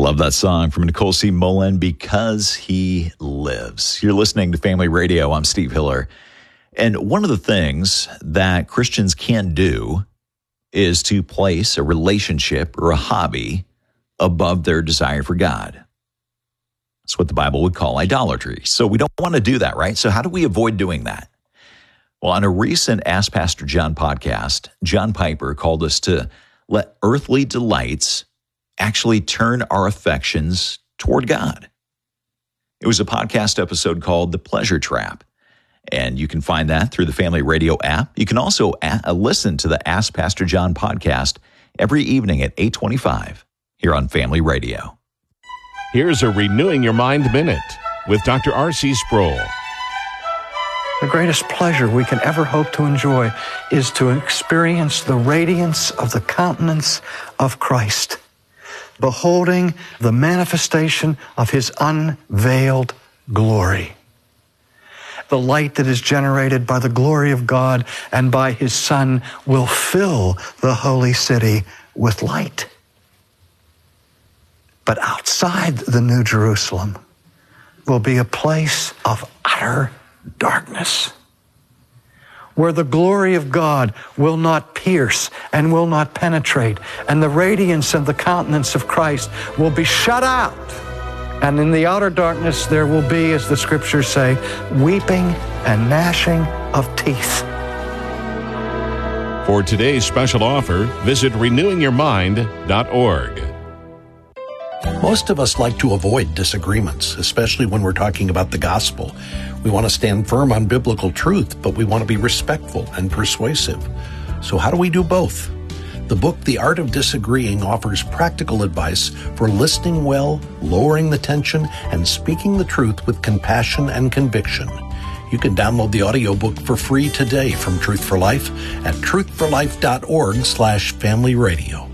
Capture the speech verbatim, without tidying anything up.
Love that song from Nicole C. Mullen, Because He Lives. You're listening to Family Radio. I'm Steve Hiller. And one of the things that Christians can do is to place a relationship or a hobby above their desire for God. That's what the Bible would call idolatry. So we don't want to do that, right? So how do we avoid doing that? Well, on a recent Ask Pastor John podcast, John Piper called us to let earthly delights actually turn our affections toward God. It was a podcast episode called The Pleasure Trap, and you can find that through the Family Radio app. You can also a- listen to the Ask Pastor John podcast every evening at eight twenty-five here on Family Radio. Here's a Renewing Your Mind Minute with Doctor R C Sproul. The greatest pleasure we can ever hope to enjoy is to experience the radiance of the countenance of Christ, beholding the manifestation of His unveiled glory. The light that is generated by the glory of God and by His Son will fill the holy city with light. But outside the New Jerusalem will be a place of utter darkness, where the glory of God will not pierce and will not penetrate, and the radiance of the countenance of Christ will be shut out. And in the outer darkness there will be, as the scriptures say, weeping and gnashing of teeth. For today's special offer, visit renewing your mind dot org. Most of us like to avoid disagreements, especially when we're talking about the gospel. We want to stand firm on biblical truth, but we want to be respectful and persuasive. So how do we do both? The book, The Art of Disagreeing, offers practical advice for listening well, lowering the tension, and speaking the truth with compassion and conviction. You can download the audiobook for free today from Truth for Life at truth for life dot org slash family radio.